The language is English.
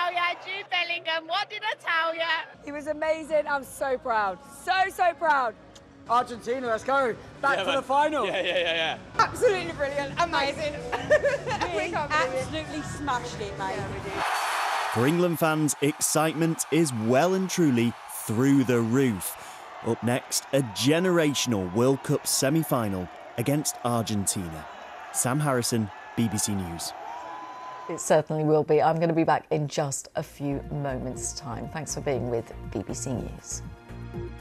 tell you, Jude Bellingham, what did I tell you? He was amazing. I'm so proud. So proud. Argentina, let's go. Back to the final. Yeah. Absolutely brilliant. Amazing. We absolutely smashed it, mate. For England fans, excitement is well and truly through the roof. Up next, a generational World Cup semi-final against Argentina. Sam Harrison, BBC News. It certainly will be. I'm going to be back in just a few moments' time. Thanks for being with BBC News.